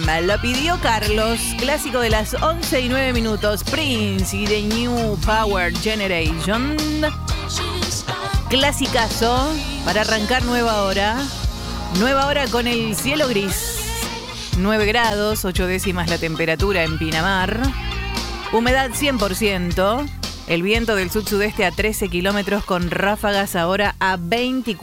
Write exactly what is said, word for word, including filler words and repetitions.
Lo pidió Carlos, clásico de las once y nueve minutos. Prince y The New Power Generation. Clasicazo para arrancar nueva hora. Nueva hora con el cielo gris. nueve grados, ocho décimas la temperatura en Pinamar. Humedad cien por ciento. El viento del sud-sudeste a trece kilómetros con ráfagas ahora a veinticuatro.